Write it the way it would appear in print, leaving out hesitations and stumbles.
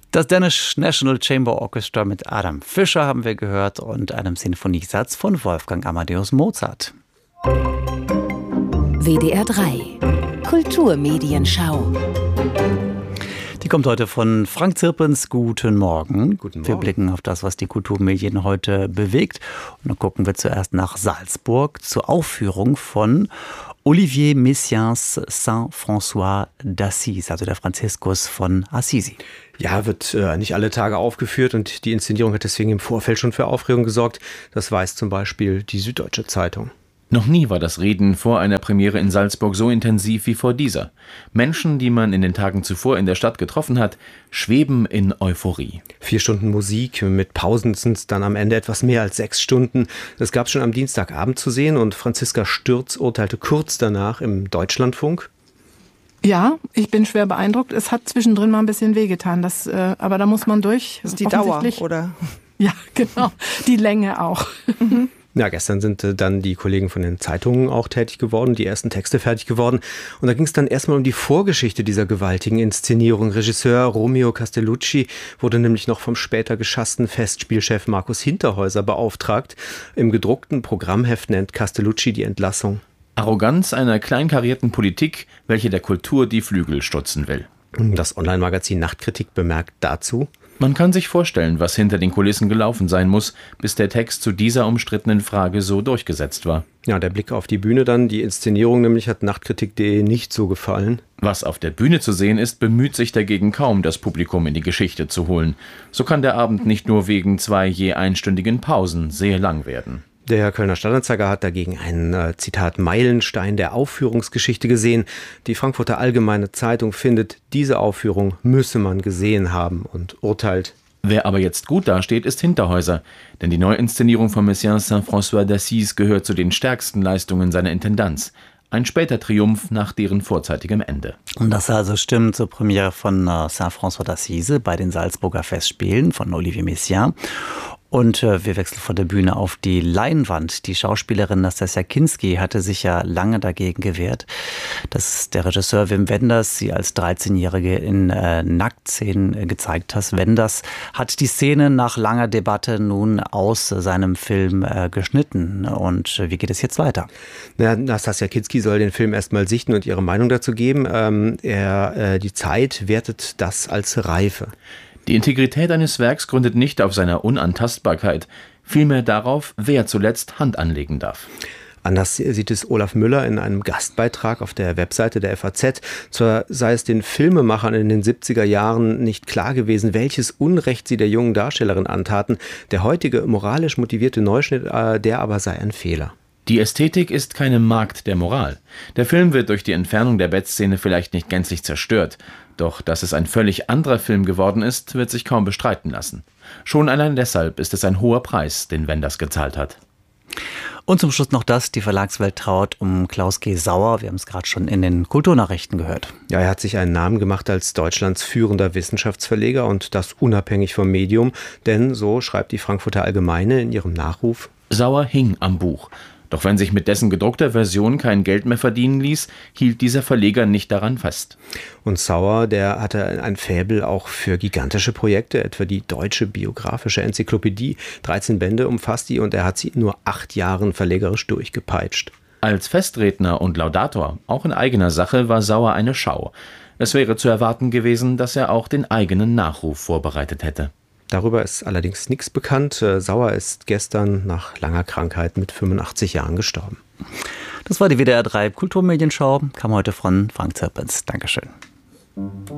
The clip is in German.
Das Danish National Chamber Orchestra mit Adam Fischer haben wir gehört und einem Sinfoniesatz von Wolfgang Amadeus Mozart. WDR 3 Kulturmedienschau. Die kommt heute von Frank Zirpens. Guten Morgen. Guten Morgen. Wir blicken auf das, was die Kulturmedien heute bewegt. Und dann gucken wir zuerst nach Salzburg zur Aufführung von Olivier Messiaens Saint-François d'Assise, also der Franziskus von Assisi. Ja, wird nicht alle Tage aufgeführt und die Inszenierung hat deswegen im Vorfeld schon für Aufregung gesorgt. Das weiß zum Beispiel die Süddeutsche Zeitung. Noch nie war das Reden vor einer Premiere in Salzburg so intensiv wie vor dieser. Menschen, die man in den Tagen zuvor in der Stadt getroffen hat, schweben in Euphorie. 4 Stunden Musik, mit Pausen sind es dann am Ende etwas mehr als 6 Stunden. Das gab es schon am Dienstagabend zu sehen und Franziska Stürz urteilte kurz danach im Deutschlandfunk. Ja, ich bin schwer beeindruckt. Es hat zwischendrin mal ein bisschen wehgetan, aber da muss man durch. Das ist die Dauer, oder? Ja, genau. Die Länge auch. Ja, gestern sind dann die Kollegen von den Zeitungen auch tätig geworden, die ersten Texte fertig geworden. Und da ging es dann erstmal um die Vorgeschichte dieser gewaltigen Inszenierung. Regisseur Romeo Castellucci wurde nämlich noch vom später geschassten Festspielchef Markus Hinterhäuser beauftragt. Im gedruckten Programmheft nennt Castellucci die Entlassung Arroganz einer kleinkarierten Politik, welche der Kultur die Flügel stutzen will. Das Online-Magazin Nachtkritik bemerkt dazu: Man kann sich vorstellen, was hinter den Kulissen gelaufen sein muss, bis der Text zu dieser umstrittenen Frage so durchgesetzt war. Ja, der Blick auf die Bühne dann, die Inszenierung nämlich, hat Nachtkritik.de nicht so gefallen. Was auf der Bühne zu sehen ist, bemüht sich dagegen kaum, das Publikum in die Geschichte zu holen. So kann der Abend nicht nur wegen 2 je einstündigen Pausen sehr lang werden. Der Kölner Stadtanzeiger hat dagegen einen, Zitat, Meilenstein der Aufführungsgeschichte gesehen. Die Frankfurter Allgemeine Zeitung findet, diese Aufführung müsse man gesehen haben und urteilt: Wer aber jetzt gut dasteht, ist Hinterhäuser. Denn die Neuinszenierung von Messiaens Saint-François d'Assise gehört zu den stärksten Leistungen seiner Intendanz. Ein später Triumph nach deren vorzeitigem Ende. Und das also stimmt zur Premiere von Saint-François d'Assise bei den Salzburger Festspielen von Olivier Messiaen. Und wir wechseln von der Bühne auf die Leinwand. Die Schauspielerin Nastassja Kinski hatte sich ja lange dagegen gewehrt, dass der Regisseur Wim Wenders sie als 13-Jährige in Nacktszenen gezeigt hat. Wenders hat die Szene nach langer Debatte nun aus seinem Film geschnitten. Und wie geht es jetzt weiter? Ja, Nastassja Kinski soll den Film erstmal sichten und ihre Meinung dazu geben. Die Zeit wertet das als Reife. Die Integrität eines Werks gründet nicht auf seiner Unantastbarkeit, vielmehr darauf, wer zuletzt Hand anlegen darf. Anders sieht es Olaf Müller in einem Gastbeitrag auf der Webseite der FAZ. Zwar sei es den Filmemachern in den 70er Jahren nicht klar gewesen, welches Unrecht sie der jungen Darstellerin antaten. Der heutige moralisch motivierte Neuschnitt, der aber sei ein Fehler. Die Ästhetik ist keine Magd der Moral. Der Film wird durch die Entfernung der Bettszene vielleicht nicht gänzlich zerstört. Doch dass es ein völlig anderer Film geworden ist, wird sich kaum bestreiten lassen. Schon allein deshalb ist es ein hoher Preis, den Wenders gezahlt hat. Und zum Schluss noch das: Die Verlagswelt trauert um Klaus G. Sauer. Wir haben es gerade schon in den Kulturnachrichten gehört. Ja, er hat sich einen Namen gemacht als Deutschlands führender Wissenschaftsverleger und das unabhängig vom Medium. Denn, so schreibt die Frankfurter Allgemeine in ihrem Nachruf: Sauer hing am Buch. Doch wenn sich mit dessen gedruckter Version kein Geld mehr verdienen ließ, hielt dieser Verleger nicht daran fest. Und Sauer, der hatte ein Faible auch für gigantische Projekte, etwa die Deutsche Biographische Enzyklopädie. 13 Bände umfasst die und er hat sie in nur 8 Jahren verlegerisch durchgepeitscht. Als Festredner und Laudator, auch in eigener Sache, war Sauer eine Schau. Es wäre zu erwarten gewesen, dass er auch den eigenen Nachruf vorbereitet hätte. Darüber ist allerdings nichts bekannt. Sauer ist gestern nach langer Krankheit mit 85 Jahren gestorben. Das war die WDR 3 Kulturmedienschau, kam heute von Frank Zirpens. Dankeschön.